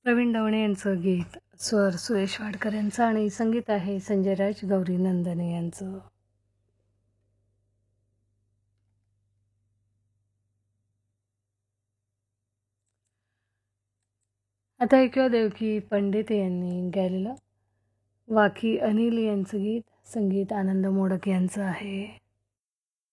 प्रवीण दवणे यांचं गीत, स्वर सुरेश वाडकर यांचं आणि संगीत आहे संजय राज गौरी नंदने यांचं. आता ऐकूया देवकी पंडित यांनी गायलेलं वाकी अनिल यांचं गीत, संगीत आनंद मोडक यांचं आहे.